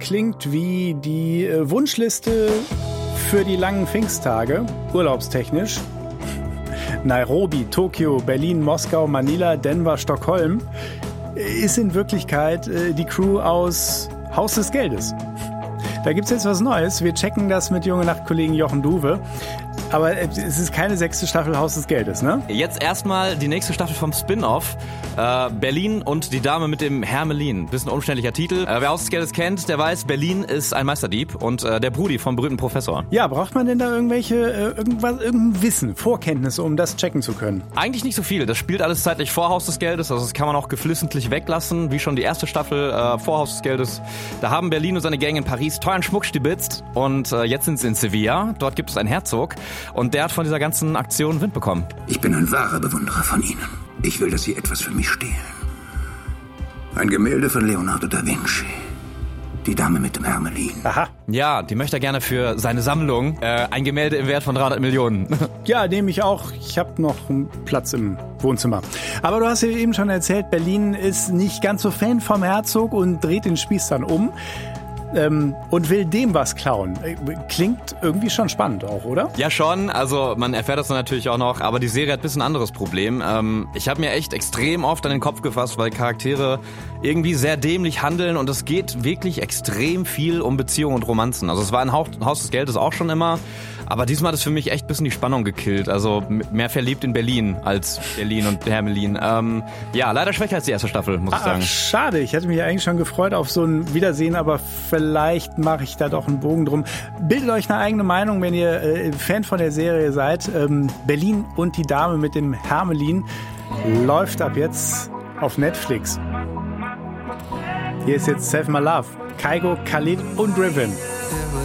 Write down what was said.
klingt wie die Wunschliste für die langen Pfingsttage, urlaubstechnisch. Nairobi, Tokio, Berlin, Moskau, Manila, Denver, Stockholm ist in Wirklichkeit die Crew aus Haus des Geldes. Da gibt's jetzt was Neues. Wir checken das mit Junge Nacht-Kollegen Jochen Duwe. Aber es ist keine 6. Staffel Haus des Geldes, ne? Jetzt erstmal die nächste Staffel vom Spin-Off. Berlin und die Dame mit dem Hermelin. Bisschen umständlicher Titel. Wer Haus des Geldes kennt, der weiß, Berlin ist ein Meisterdieb und der Brudi vom berühmten Professor. Ja, braucht man denn da irgendein Wissen, Vorkenntnisse, um das checken zu können? Eigentlich nicht so viel. Das spielt alles zeitlich vor Haus des Geldes. Also das kann man auch geflissentlich weglassen, wie schon die erste Staffel vor Haus des Geldes. Da haben Berlin und seine Gang in Paris teuren Schmuck stibitzt und jetzt sind sie in Sevilla. Dort gibt es einen Herzog. Und der hat von dieser ganzen Aktion Wind bekommen. Ich bin ein wahrer Bewunderer von Ihnen. Ich will, dass Sie etwas für mich stehlen. Ein Gemälde von Leonardo da Vinci. Die Dame mit dem Hermelin. Aha. Ja, die möchte er gerne für seine Sammlung. Ein Gemälde im Wert von 300 Millionen. Ja, nehme ich auch. Ich habe noch einen Platz im Wohnzimmer. Aber du hast ja eben schon erzählt, Berlin ist nicht ganz so Fan vom Herzog und dreht den Spieß dann um. Und will dem was klauen. Klingt irgendwie schon spannend auch, oder? Ja, schon. Also man erfährt das dann natürlich auch noch. Aber die Serie hat ein bisschen ein anderes Problem. Ich habe mir echt extrem oft an den Kopf gefasst, weil Charaktere irgendwie sehr dämlich handeln. Und es geht wirklich extrem viel um Beziehungen und Romanzen. Also es war in Haus des Geldes auch schon immer. Aber diesmal hat es für mich echt ein bisschen die Spannung gekillt. Also mehr verliebt in Berlin als Berlin und Hermelin. Ja, leider schwächer als die erste Staffel, muss ich sagen. Schade. Ich hätte mich eigentlich schon gefreut auf so ein Wiedersehen, aber vielleicht mache ich da doch einen Bogen drum. Bildet euch eine eigene Meinung, wenn ihr Fan von der Serie seid. Berlin und die Dame mit dem Hermelin läuft ab jetzt auf Netflix. Hier ist jetzt Save My Love. Kygo, Khalid und Riven.